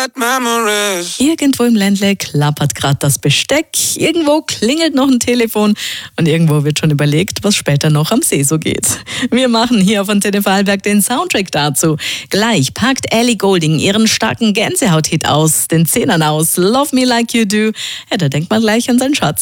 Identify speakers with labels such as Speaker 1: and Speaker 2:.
Speaker 1: Irgendwo im Ländle klappert gerade das Besteck, irgendwo klingelt noch ein Telefon und irgendwo wird schon überlegt, was später noch am See so geht. Wir machen hier auf Antenne Vorarlberg den Soundtrack dazu. Gleich packt Ellie Goulding ihren starken Gänsehaut-Hit aus den Zehnern aus. Love Me Like You Do. Ja, da denkt man gleich an seinen Schatz.